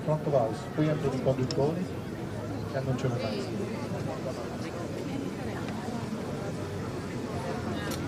front of house, poi entrano i conduttori e annunciano i pezzi.